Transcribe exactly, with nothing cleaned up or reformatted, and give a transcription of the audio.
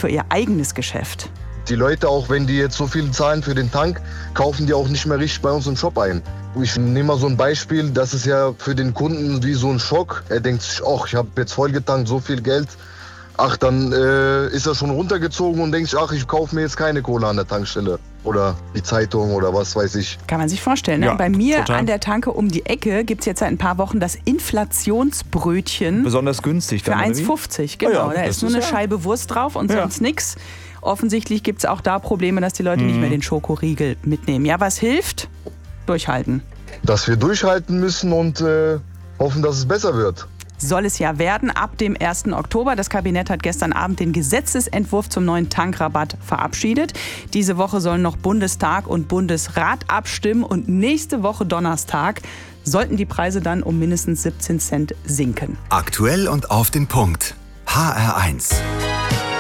für ihr eigenes Geschäft. Die Leute, auch wenn die jetzt so viel zahlen für den Tank, kaufen die auch nicht mehr richtig bei uns im Shop ein. Ich nehme mal so ein Beispiel, das ist ja für den Kunden wie so ein Schock. Er denkt sich, ach, ich habe jetzt vollgetankt, so viel Geld. Ach, dann äh, ist er schon runtergezogen und denkt sich, ach, ich kaufe mir jetzt keine Cola an der Tankstelle. Oder die Zeitung oder was weiß ich. Kann man sich vorstellen. Ne? Ja, Bei mir total. an der Tanke um die Ecke gibt es jetzt seit ein paar Wochen das Inflationsbrötchen. Besonders günstig Für dann, oder eins wie? fünfzig, genau. Ah ja, da das ist nur ist eine ja- Scheibe Wurst drauf und Ja. sonst nichts. Offensichtlich gibt es auch da Probleme, dass die Leute nicht mehr den Schokoriegel mitnehmen. Ja, was hilft? Durchhalten. Dass wir durchhalten müssen und äh, hoffen, dass es besser wird. Soll es ja werden ab dem ersten Oktober. Das Kabinett hat gestern Abend den Gesetzesentwurf zum neuen Tankrabatt verabschiedet. Diese Woche sollen noch Bundestag und Bundesrat abstimmen und nächste Woche Donnerstag sollten die Preise dann um mindestens siebzehn Cent sinken. Aktuell und auf den Punkt. H R eins.